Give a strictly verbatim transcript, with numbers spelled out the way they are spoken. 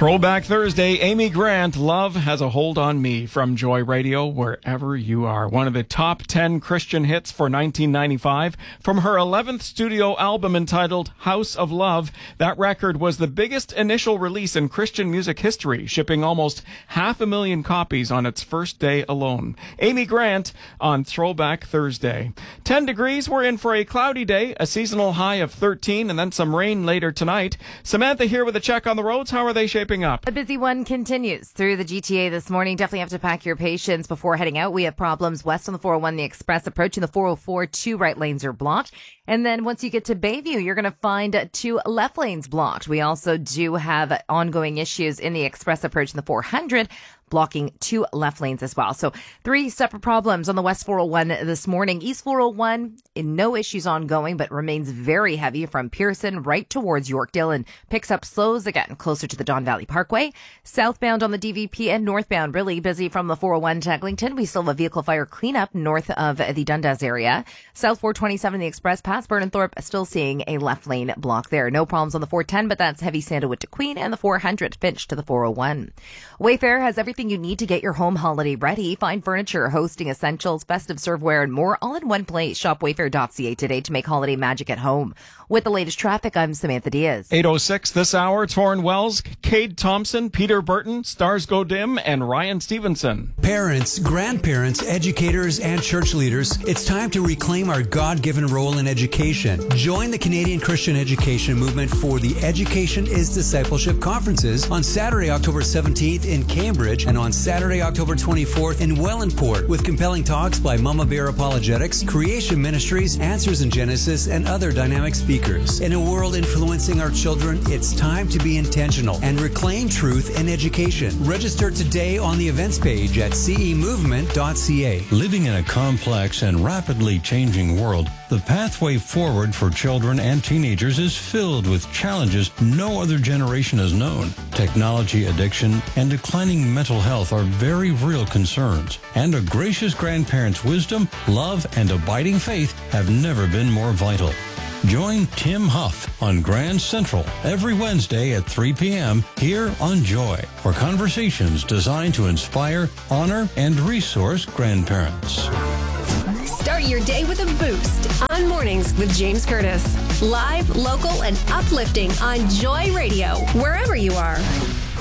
Throwback Thursday, Amy Grant, Love Has a Hold on Me from Joy Radio, wherever you are. One of the top ten Christian hits for nineteen ninety-five. From her eleventh studio album entitled House of Love, that record was the biggest initial release in Christian music history, shipping almost half a million copies on its first day alone. Amy Grant on Throwback Thursday. ten degrees, we're in for a cloudy day, a seasonal high of thirteen, and then some rain later tonight. Samantha here with a check on the roads. How are they shaping up? A busy one continues through the G T A this morning. Definitely have to pack your patience before heading out. We have problems west on the four oh one, the express approaching the four oh four. Two right lanes are blocked. And then once you get to Bayview, you're going to find two left lanes blocked. We also do have ongoing issues in the express approaching the four hundred, blocking two left lanes as well. So three separate problems on the West four oh one this morning. East four oh one, no issues ongoing, but remains very heavy from Pearson right towards Yorkdale and picks up slows again closer to the Don Valley Parkway. Southbound on the D V P and northbound really busy from the four oh one to Eglinton. We still have a vehicle fire cleanup north of the Dundas area. South four twenty-seven, the express past Burnenthorpe, still seeing a left lane block there. No problems on the four ten, but that's heavy Sandalwood to Queen and the four hundred Finch to the four oh one. Wayfair has everything you need to get your home holiday ready. Find furniture, hosting essentials, festive serveware, and more all in one place. Shop wayfair dot c a today to make holiday magic at home. With the latest traffic, I'm Samantha Diaz. eight oh six this hour, Torrin Wells, Cade Thompson, Peter Burton, Stars Go Dim, and Ryan Stevenson. Parents, grandparents, educators, and church leaders, it's time to reclaim our God-given role in education. Join the Canadian Christian Education Movement for the Education is Discipleship Conferences on Saturday, October seventeenth in Cambridge and on Saturday, October twenty-fourth in Wellandport with compelling talks by Mama Bear Apologetics, Creation Ministries, Answers in Genesis, and other dynamic speakers. In a world influencing our children, it's time to be intentional and reclaim truth in education. Register today on the events page at c e movement dot c a. Living in a complex and rapidly changing world, the pathway forward for children and teenagers is filled with challenges no other generation has known. Technology addiction and declining mental health are very real concerns, and a gracious grandparent's wisdom, love, and abiding faith have never been more vital. Join Tim Huff on Grand Central every Wednesday at three p.m. here on Joy for conversations designed to inspire, honor, and resource grandparents. Start your day with a boost on Mornings with James Curtis. Live, local, and uplifting on Joy Radio, wherever you are.